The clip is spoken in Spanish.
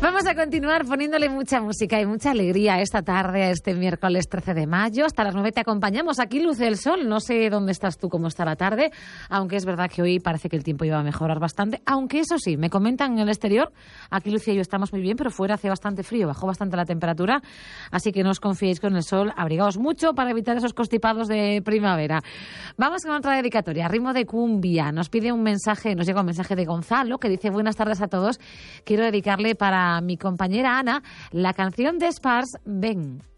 Vamos a continuar poniéndole mucha música y mucha alegría esta tarde, este miércoles 13 de mayo. Hasta las 9 te acompañamos. Aquí luce el sol. No sé dónde estás tú, cómo está la tarde, aunque es verdad que hoy parece que el tiempo iba a mejorar bastante. Aunque eso sí, me comentan en el exterior, aquí Lucía y yo estamos muy bien, pero fuera hace bastante frío, bajó bastante la temperatura. Así que no os confiéis con el sol, abrigaos mucho para evitar esos constipados de primavera. Vamos con otra dedicatoria, ritmo de cumbia. Nos pide un mensaje, nos llega un mensaje de Gonzalo que dice: buenas tardes a todos. Quiero dedicarle para mi compañera Ana la canción de Spars, Ven.